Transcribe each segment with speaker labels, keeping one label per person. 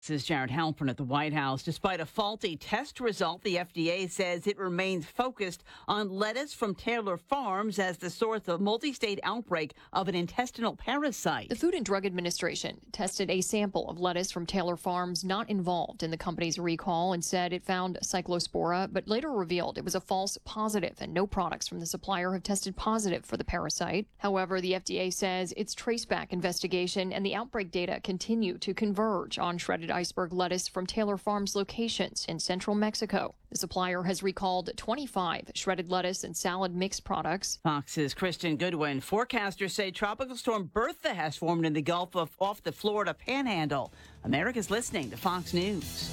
Speaker 1: This is Jared Halpern at the White House. Despite a faulty test result, the FDA says it remains focused on lettuce from Taylor Farms as the source of multi-state outbreak of an intestinal parasite.
Speaker 2: The Food and Drug Administration tested a sample of lettuce from Taylor Farms not involved in the company's recall and said it found Cyclospora, but later revealed it was a false positive and no products from the supplier have tested positive for the parasite. However, the FDA says its traceback investigation and the outbreak data continue to converge on shredded iceberg lettuce from Taylor Farms locations in central Mexico. The supplier has recalled 25 shredded lettuce and salad mix products.
Speaker 1: Fox's Kristen Goodwin. Forecasters say Tropical Storm Bertha has formed in the Gulf off the Florida Panhandle. America's listening to Fox News.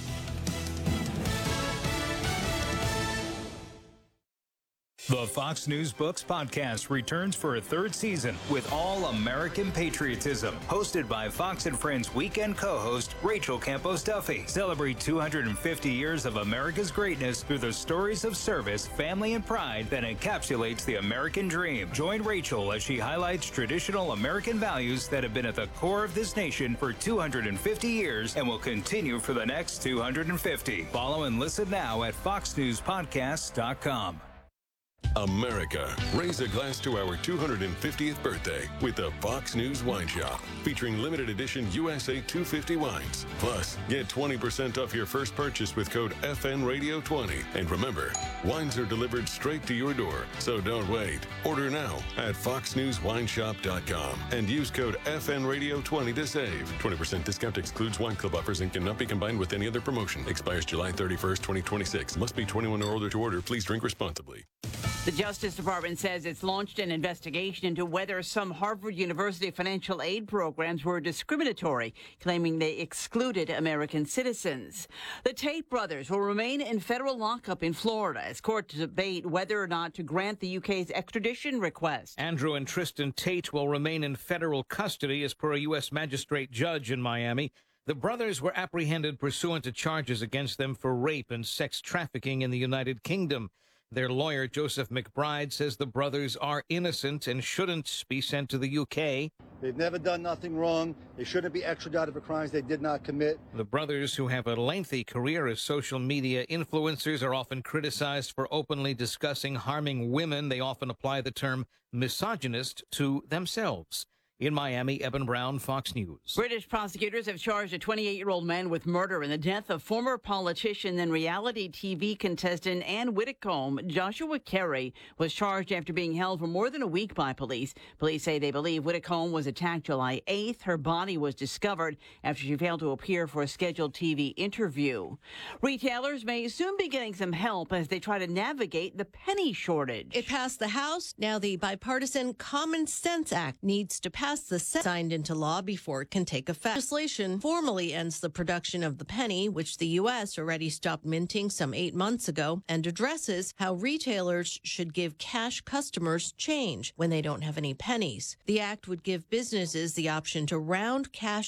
Speaker 3: The Fox News Books podcast returns for a third season with all American patriotism. Hosted by Fox and Friends weekend co-host Rachel Campos Duffy. Celebrate 250 years of America's greatness through the stories of service, family, and pride that encapsulates the American dream. Join Rachel as she highlights traditional American values that have been at the core of this nation for 250 years and will continue for the next 250. Follow and listen now at foxnewspodcasts.com.
Speaker 4: America, raise a glass to our 250th birthday with the Fox News Wine Shop, featuring limited edition USA 250 wines. Plus, get 20% off your first purchase with code FNRadio20. And remember, wines are delivered straight to your door, so don't wait. Order now at foxnewswineshop.com and use code FNRadio20 to save. 20% discount excludes wine club offers and cannot be combined with any other promotion. Expires July 31st, 2026. Must be 21 or older to order. Please drink responsibly.
Speaker 1: The Justice Department says it's launched an investigation into whether some Harvard University financial aid programs were discriminatory, claiming they excluded American citizens. The Tate brothers will remain in federal lockup in Florida as courts debate whether or not to grant the UK's extradition request.
Speaker 5: Andrew and Tristan Tate will remain in federal custody as per a U.S. magistrate judge in Miami. The brothers were apprehended pursuant to charges against them for rape and sex trafficking in the United Kingdom. Their lawyer, Joseph McBride, says the brothers are innocent and shouldn't be sent to the UK.
Speaker 6: They've never done nothing wrong. They shouldn't be extradited for crimes they did not commit.
Speaker 5: The brothers, who have a lengthy career as social media influencers, are often criticized for openly discussing harming women. They often apply the term misogynist to themselves. In Miami, Eben Brown, Fox News.
Speaker 1: British prosecutors have charged a 28-year-old man with murder in the death of former politician and reality TV contestant Ann Widdecombe. Joshua Carey was charged after being held for more than a week by police. Police say they believe Widdecombe was attacked July 8th. Her body was discovered after she failed to appear for a scheduled TV interview. Retailers may soon be getting some help as they try to navigate the penny shortage.
Speaker 7: It passed the House. Now the bipartisan Common Sense Act needs to pass the Senate, signed into law before it can take effect. Legislation formally ends the production of the penny, which the U.S. already stopped minting some 8 months ago, and addresses how retailers should give cash customers change when they don't have any pennies. The act would give businesses the option to round cash